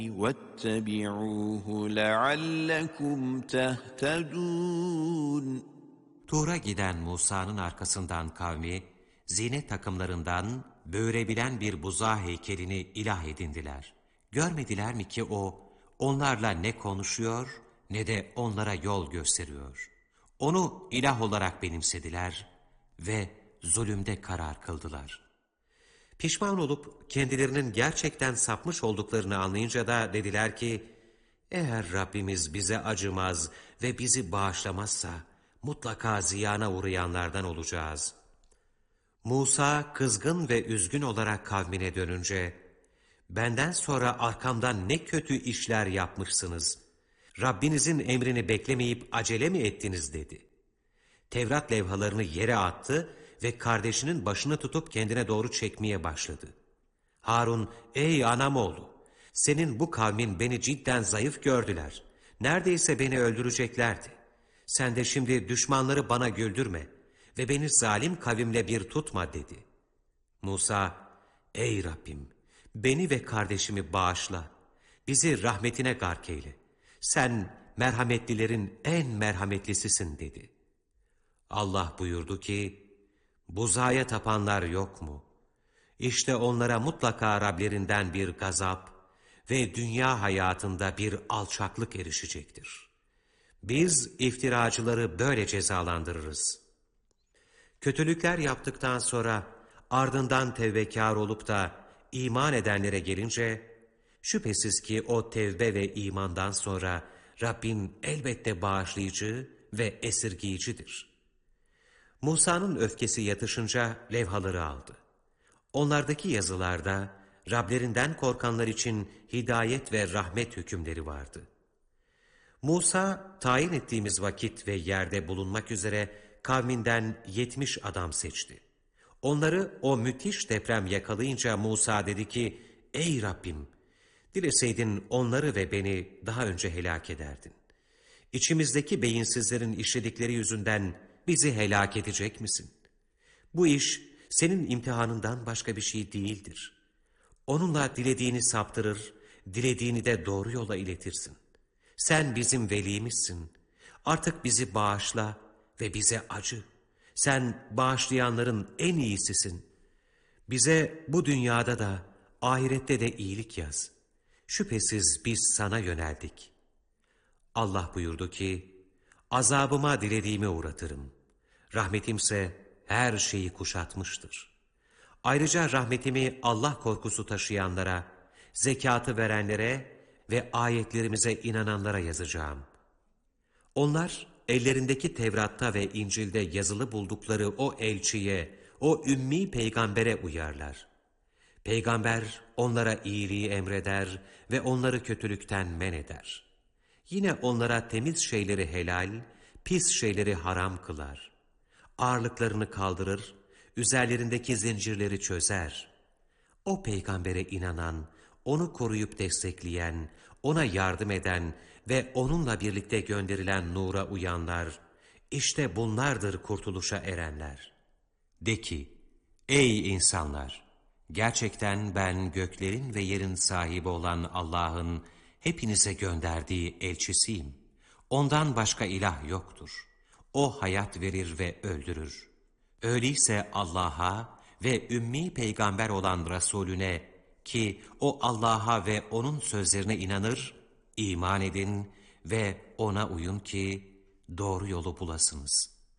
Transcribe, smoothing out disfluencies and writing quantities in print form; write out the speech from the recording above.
وَاتَّبِعُوهُ لَعَلَّكُمْ تَهْتَدُونَ. Tur'a giden Musa'nın arkasından kavmi, ziynet takımlarından böğürebilen bir buzağı heykelini ilah edindiler. Görmediler mi ki o, onlarla ne konuşuyor ne de onlara yol gösteriyor. Onu ilah olarak benimsediler ve zulümde karar kıldılar. Pişman olup kendilerinin gerçekten sapmış olduklarını anlayınca da dediler ki, eğer Rabbimiz bize acımaz ve bizi bağışlamazsa mutlaka ziyana uğrayanlardan olacağız. Musa kızgın ve üzgün olarak kavmine dönünce, benden sonra arkamdan ne kötü işler yapmışsınız. Rabbinizin emrini beklemeyip acele mi ettiniz dedi. Tevrat levhalarını yere attı ve kardeşinin başını tutup kendine doğru çekmeye başladı. Harun, ey anamoğlu, senin bu kavmin beni cidden zayıf gördüler. Neredeyse beni öldüreceklerdi. Sen de şimdi düşmanları bana güldürme ve beni zalim kavimle bir tutma dedi. Musa, ey Rabbim, beni ve kardeşimi bağışla, bizi rahmetine gark eyle. Sen merhametlilerin en merhametlisisin dedi. Allah buyurdu ki, buzağa tapanlar yok mu? İşte onlara mutlaka Rablerinden bir gazap ve dünya hayatında bir alçaklık erişecektir. Biz iftiracıları böyle cezalandırırız. Kötülükler yaptıktan sonra ardından tevbekar olup da iman edenlere gelince, şüphesiz ki o tevbe ve imandan sonra Rabbin elbette bağışlayıcı ve esirgiyicidir. Musa'nın öfkesi yatışınca levhaları aldı. Onlardaki yazılarda Rablerinden korkanlar için hidayet ve rahmet hükümleri vardı. Musa, tayin ettiğimiz vakit ve yerde bulunmak üzere kavminden 70 adam seçti. Onları o müthiş deprem yakalayınca Musa dedi ki, ey Rabbim, dileseydin onları ve beni daha önce helak ederdin. İçimizdeki beyinsizlerin işledikleri yüzünden bizi helak edecek misin? Bu iş senin imtihanından başka bir şey değildir. Onunla dilediğini saptırır, dilediğini de doğru yola iletirsin. Sen bizim velimizsin. Artık bizi bağışla ve bize acı. Sen bağışlayanların en iyisisin. Bize bu dünyada da ahirette de iyilik yaz. Şüphesiz biz sana yöneldik. Allah buyurdu ki, azabıma dilediğimi uğratırım. Rahmetimse her şeyi kuşatmıştır. Ayrıca rahmetimi Allah korkusu taşıyanlara, zekatı verenlere ve ayetlerimize inananlara yazacağım. Onlar ellerindeki Tevrat'ta ve İncil'de yazılı buldukları o elçiye, o ümmi peygambere uyarlar. Peygamber onlara iyiliği emreder ve onları kötülükten men eder. Yine onlara temiz şeyleri helal, pis şeyleri haram kılar. Ağırlıklarını kaldırır, üzerlerindeki zincirleri çözer. O peygambere inanan, onu koruyup destekleyen, ona yardım eden ve onunla birlikte gönderilen nura uyanlar, işte bunlardır kurtuluşa erenler. De ki, ey insanlar! Gerçekten ben göklerin ve yerin sahibi olan Allah'ın hepinize gönderdiği elçisiyim. Ondan başka ilah yoktur. O hayat verir ve öldürür. Öyleyse Allah'a ve ümmi peygamber olan Resulüne, ki o Allah'a ve onun sözlerine inanır, iman edin ve ona uyun ki doğru yolu bulasınız.